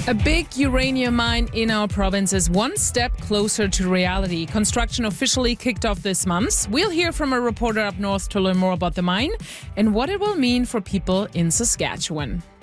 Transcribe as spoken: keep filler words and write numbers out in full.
A big uranium mine in our province is one step closer to reality. Construction officially kicked off this month. We'll hear from a reporter up north to learn more about the mine and what it will mean for people in Saskatchewan.